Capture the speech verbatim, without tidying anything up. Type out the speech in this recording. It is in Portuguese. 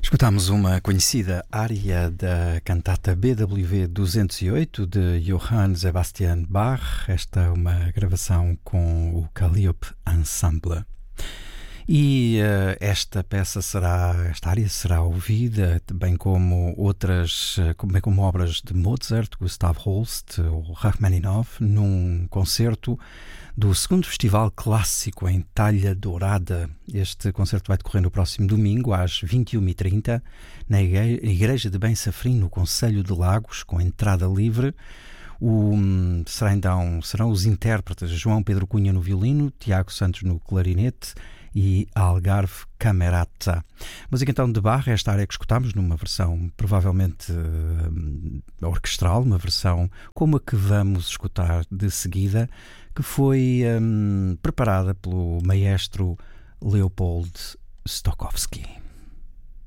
Escutámos uma conhecida área da cantata B W V duzentos e oito de Johann Sebastian Bach. Esta é uma gravação com o Calliope Ensemble. E uh, esta peça será, esta área será ouvida, bem como outras, bem como obras de Mozart, Gustav Holst ou Rachmaninoff, num concerto do segundo Festival Clássico em Talha Dourada. Este concerto vai decorrer no próximo domingo, às vinte e uma e trinta, na Igreja de Bem Safrim, no Concelho de Lagos, com entrada livre. O, será então, serão os intérpretes João Pedro Cunha no violino, Tiago Santos no clarinete e Algarve Camerata. Música então de Bach, esta área que escutámos numa versão provavelmente uh, orquestral, uma versão como a que vamos escutar de seguida, que foi um, preparada pelo maestro Leopold Stokowski.